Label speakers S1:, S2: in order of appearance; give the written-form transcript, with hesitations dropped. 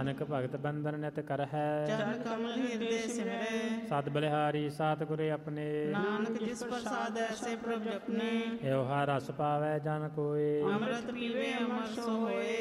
S1: ਨਾਨਕ ਭਗਤ ਬੰਧਨ ਨਿਤ ਕਰਹਿ।
S2: ਚਰਨ ਕਮਲ ਹਿਰਦੇ ਸਿਮਰੈ।
S1: ਸਤ ਬਲਿਹਾਰੀ ਸਾਤ ਗੁਰੇ ਆਪਣੇ।
S2: ਨਾਨਕ ਜਿਸ ਪ੍ਰਸਾਦ ਐਸੇ ਪ੍ਰਭ ਜਪਨੇ।
S1: ਏਉ ਹਰ ਰਸ ਪਾਵੈ ਜਨ ਕੋਇ।
S2: ਅੰਮ੍ਰਿਤ ਪੀਵੇ ਅਮਰ ਸੋ ਹੋਏ।